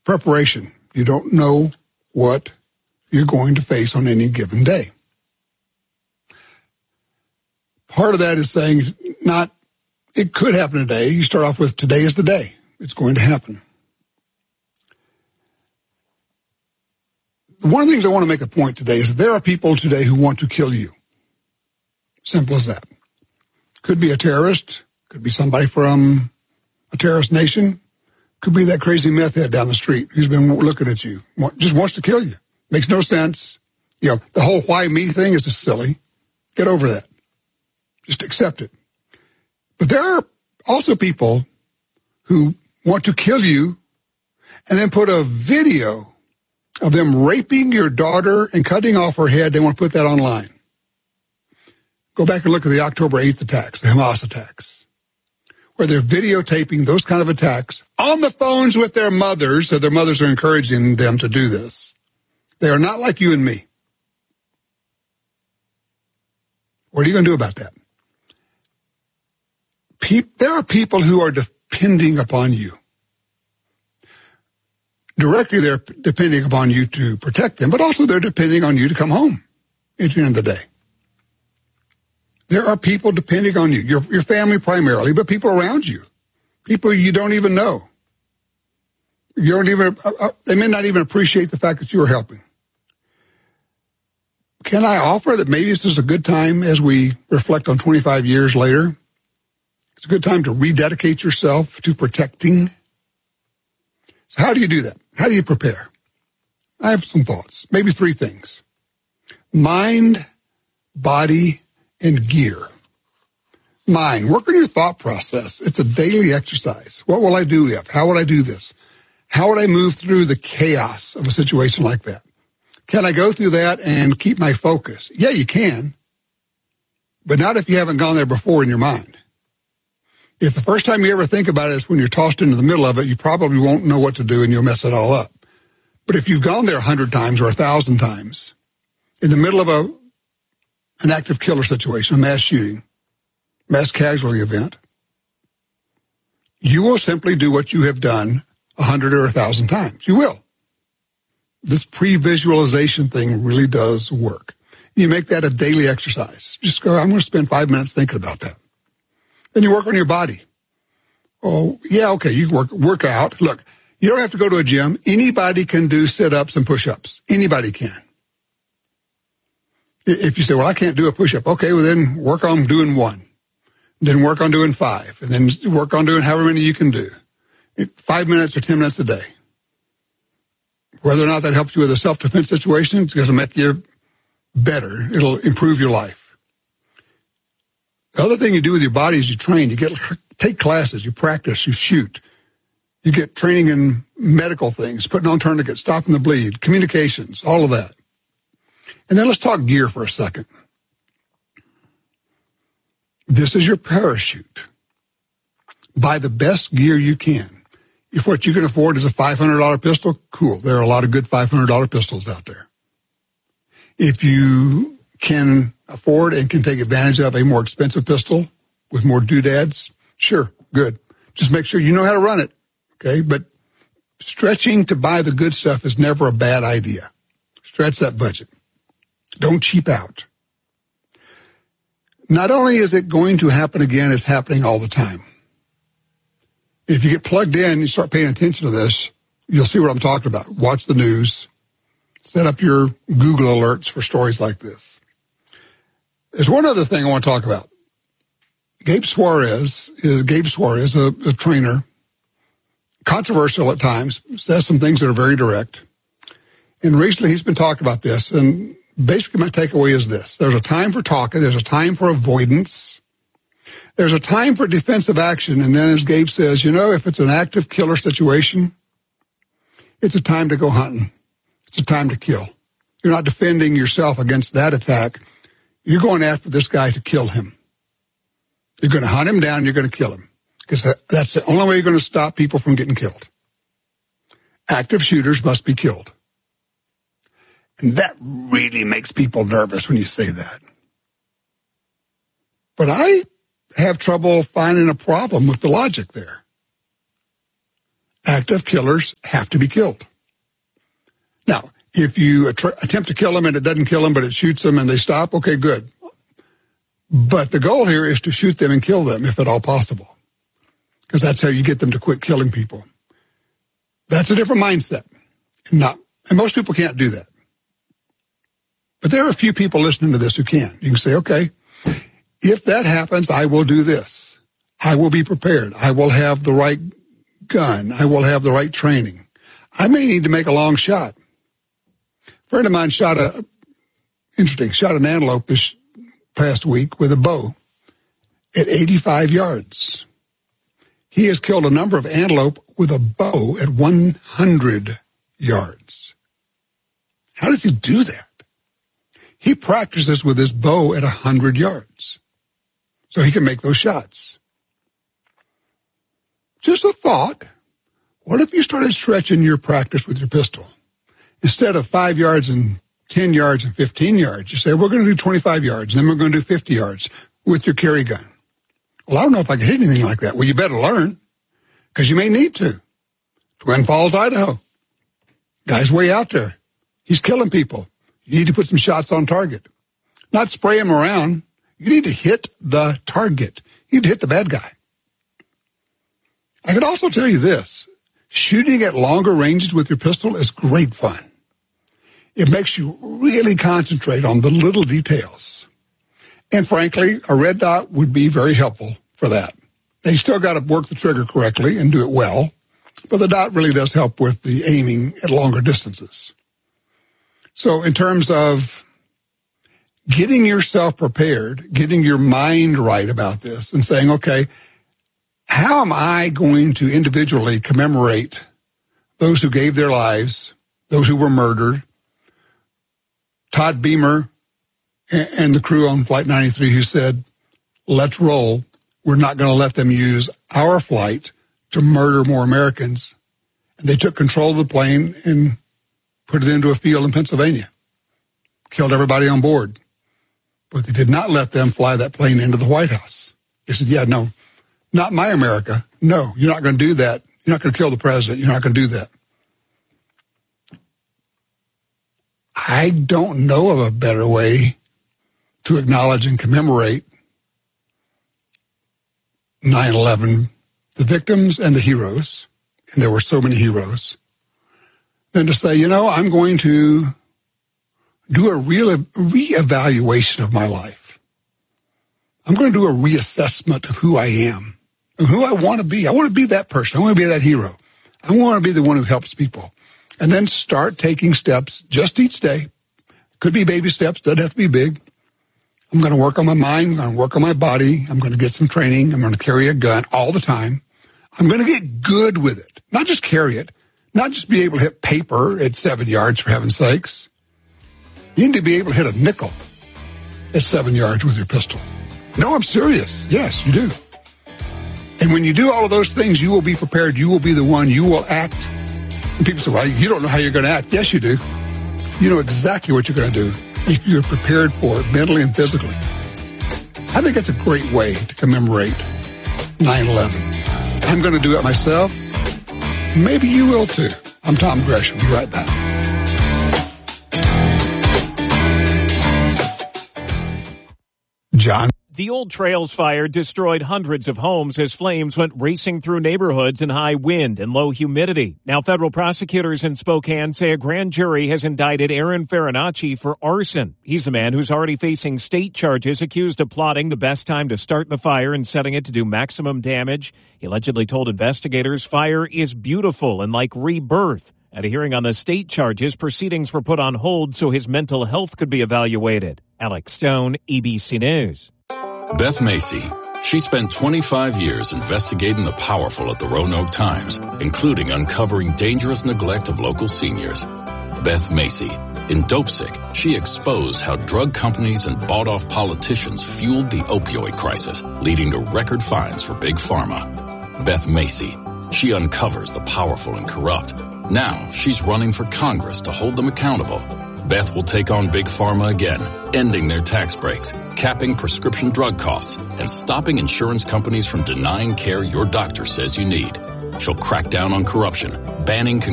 Preparation. You don't know what you're going to face on any given day. Part of that is saying not, it could happen today. You start off with today is the day. It's going to happen. One of the things I want to make a point today is that there are people today who want to kill you. Simple as that. Could be a terrorist. Could be somebody from a terrorist nation. Could be that crazy meth head down the street who's been looking at you. Just wants to kill you. Makes no sense. You know, the whole why me thing is just silly. Get over that. Just accept it. But there are also people who want to kill you and then put a video of them raping your daughter and cutting off her head. They want to put that online. Go back and look at the October 8th attacks, the Hamas attacks, where they're videotaping those kind of attacks on the phones with their mothers, so their mothers are encouraging them to do this. They are not like you and me. What are you going to do about that? There are people who are depending upon you. Directly, they're depending upon you to protect them, but also they're depending on you to come home at the end of the day. There are people depending on you, your family primarily, but people around you, people you don't even know. You don't even, they may not even appreciate the fact that you are helping. Can I offer that maybe this is a good time as we reflect on 25 years later? It's a good time to rededicate yourself to protecting. So how do you do that? How do you prepare? I have some thoughts, maybe 3 things. Mind, body, and gear. Mind, work on your thought process. It's a daily exercise. What will I do if? How would I do this? How would I move through the chaos of a situation like that? Can I go through that and keep my focus? Yeah, you can, but not if you haven't gone there before in your mind. If the first time you ever think about it is when you're tossed into the middle of it, you probably won't know what to do and you'll mess it all up. But if you've gone there 100 times or 1,000 times, in the middle of an active killer situation, a mass shooting, mass casualty event, you will simply do what you have done 100 or 1,000 times. You will. This pre-visualization thing really does work. You make that a daily exercise. Just go, I'm going to spend 5 minutes thinking about that. Then you work on your body. Oh, yeah, okay, you work out. Look, you don't have to go to a gym. Anybody can do sit-ups and push-ups. Anybody can. If you say, well, I can't do a push-up, okay, well, then work on doing 1. Then work on doing 5. And then work on doing however many you can do. 5 minutes or 10 minutes a day. Whether or not that helps you with a self-defense situation, it's going to make you better. It'll improve your life. The other thing you do with your body is you train. You take classes, you practice, you shoot. You get training in medical things, putting on tourniquets, stopping the bleed, communications, all of that. And then let's talk gear for a second. This is your parachute. Buy the best gear you can. If what you can afford is a $500 pistol, cool. There are a lot of good $500 pistols out there. If you can afford and can take advantage of a more expensive pistol with more doodads, sure, good. Just make sure you know how to run it, okay? But stretching to buy the good stuff is never a bad idea. Stretch that budget. Don't cheap out. Not only is it going to happen again, it's happening all the time. If you get plugged in, you start paying attention to this, you'll see what I'm talking about. Watch the news. Set up your Google alerts for stories like this. There's one other thing I want to talk about. Gabe Suarez, a trainer, controversial at times, says some things that are very direct. And recently he's been talking about this, and basically my takeaway is this. There's a time for talking, there's a time for avoidance, there's a time for defensive action, and then as Gabe says, if it's an active killer situation, it's a time to go hunting. It's a time to kill. You're not defending yourself against that attack. You're going after this guy to kill him. You're going to hunt him down, you're going to kill him. Because that's the only way you're going to stop people from getting killed. Active shooters must be killed. And that really makes people nervous when you say that. But I have trouble finding a problem with the logic there. Active killers have to be killed. Now, if you attempt to kill them and it doesn't kill them, but it shoots them and they stop, okay, good. But the goal here is to shoot them and kill them if at all possible, because that's how you get them to quit killing people. That's a different mindset. And most people can't do that. But there are a few people listening to this who can. You can say, okay, if that happens, I will do this. I will be prepared. I will have the right gun. I will have the right training. I may need to make a long shot. A friend of mine shot an antelope this past week with a bow at 85 yards. He has killed a number of antelope with a bow at 100 yards. How does he do that? He practices with his bow at 100 yards so he can make those shots. Just a thought. What if you started stretching your practice with your pistol? Instead of 5 yards and 10 yards and 15 yards, you say, we're going to do 25 yards, and then we're going to do 50 yards with your carry gun. Well, I don't know if I can hit anything like that. Well, you better learn, because you may need to. Twin Falls, Idaho. Guy's way out there. He's killing people. You need to put some shots on target. Not spray him around. You need to hit the target. You need to hit the bad guy. I could also tell you this. Shooting at longer ranges with your pistol is great fun. It makes you really concentrate on the little details. And frankly, a red dot would be very helpful for that. They still got to work the trigger correctly and do it well, but the dot really does help with the aiming at longer distances. So in terms of getting yourself prepared, getting your mind right about this and saying, okay, how am I going to individually commemorate those who gave their lives, those who were murdered, Todd Beamer and the crew on Flight 93 who said, let's roll. We're not going to let them use our flight to murder more Americans. And they took control of the plane and put it into a field in Pennsylvania, killed everybody on board. But they did not let them fly that plane into the White House. They said, yeah, no, not my America. No, you're not going to do that. You're not going to kill the president. You're not going to do that. I don't know of a better way to acknowledge and commemorate 9/11, the victims and the heroes, and there were so many heroes, than to say, I'm going to do a reevaluation of my life. I'm going to do a reassessment of who I am and who I want to be. I want to be that person. I want to be that hero. I want to be the one who helps people. And then start taking steps just each day. Could be baby steps, doesn't have to be big. I'm going to work on my mind. I'm going to work on my body. I'm going to get some training. I'm going to carry a gun all the time. I'm going to get good with it. Not just carry it. Not just be able to hit paper at 7 yards, for heaven's sakes. You need to be able to hit a nickel at 7 yards with your pistol. No, I'm serious. Yes, you do. And when you do all of those things, you will be prepared. You will be the one. You will act. And people say, well, you don't know how you're going to act. Yes, you do. You know exactly what you're going to do if you're prepared for it mentally and physically. I think that's a great way to commemorate 9/11. I'm going to do it myself. Maybe you will too. I'm Tom Gresham. Be right back. John. The Old Trails fire destroyed hundreds of homes as flames went racing through neighborhoods in high wind and low humidity. Now, federal prosecutors in Spokane say a grand jury has indicted Aaron Farinacci for arson. He's a man who's already facing state charges accused of plotting the best time to start the fire and setting it to do maximum damage. He allegedly told investigators fire is beautiful and like rebirth. At a hearing on the state charges, proceedings were put on hold so his mental health could be evaluated. Alex Stone, ABC News. Beth Macy. She spent 25 years investigating the powerful at the Roanoke Times, including uncovering dangerous neglect of local seniors. Beth Macy. In Dopesick, she exposed how drug companies and bought-off politicians fueled the opioid crisis, leading to record fines for Big Pharma. Beth Macy. She uncovers the powerful and corrupt. Now she's running for Congress to hold them accountable. Beth will take on Big Pharma again, ending their tax breaks, capping prescription drug costs, and stopping insurance companies from denying care your doctor says you need. She'll crack down on corruption, banning